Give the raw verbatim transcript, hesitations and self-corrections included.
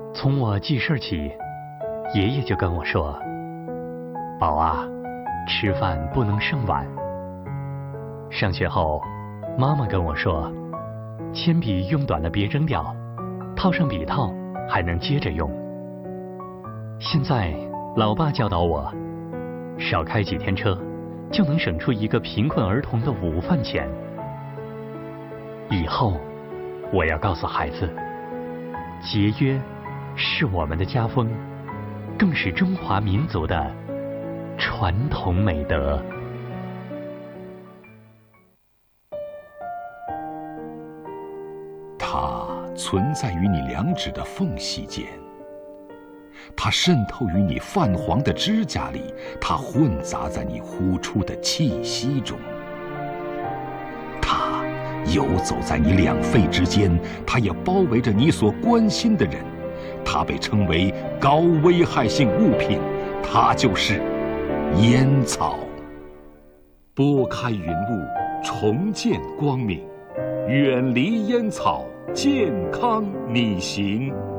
从我记事起，爷爷就跟我说：“宝啊，吃饭不能剩碗。”上学后，妈妈跟我说：“铅笔用短了别扔掉，套上笔套还能接着用。”现在，老爸教导我，少开几天车，就能省出一个贫困儿童的午饭钱。以后，我要告诉孩子，节约是我们的家风，更是中华民族的传统美德。 它存在于你两指的缝隙间，它渗透于你泛黄的指甲里，它混杂在你呼出的气息中，它游走在你两肺之间，它也包围着你所关心的人。它被称为高危害性物品，它就是烟草。拨开云雾，重见光明，远离烟草，健康你行。